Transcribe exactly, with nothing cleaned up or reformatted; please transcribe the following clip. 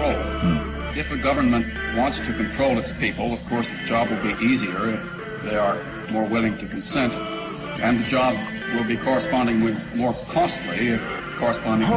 control. If a government wants to control its people, of course, the job will be easier if they are more willing to consent, and the job will be correspondingly more costly if corresponding